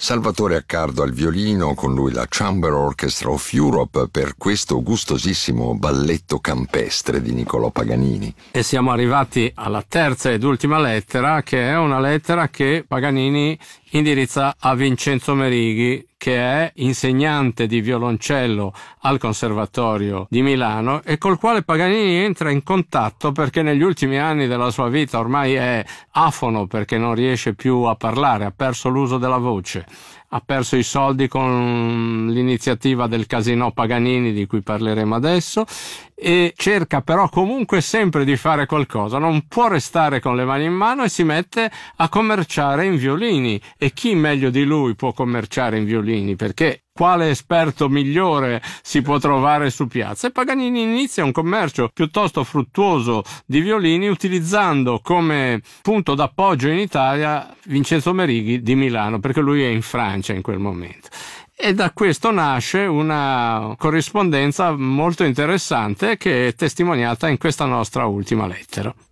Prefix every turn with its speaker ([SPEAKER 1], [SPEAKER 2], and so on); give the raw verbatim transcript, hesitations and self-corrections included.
[SPEAKER 1] Salvatore Accardo al violino, con lui la Chamber Orchestra of Europe per questo gustosissimo balletto campestre di Niccolò Paganini.
[SPEAKER 2] E siamo arrivati alla terza ed ultima lettera, che è una lettera che Paganini indirizza a Vincenzo Merighi, che è insegnante di violoncello al Conservatorio di Milano e col quale Paganini entra in contatto perché negli ultimi anni della sua vita ormai è afono perché non riesce più a parlare, ha perso l'uso della voce, ha perso i soldi con l'iniziativa del Casinò Paganini di cui parleremo adesso e cerca però comunque sempre di fare qualcosa, non può restare con le mani in mano e si mette a commerciare in violini. E chi meglio di lui può commerciare in violini, perché quale esperto migliore si può trovare su piazza? E Paganini inizia un commercio piuttosto fruttuoso di violini utilizzando come punto d'appoggio in Italia Vincenzo Merighi di Milano, perché lui è in Francia in quel momento. E da questo nasce una corrispondenza molto interessante che è testimoniata in questa nostra ultima lettera.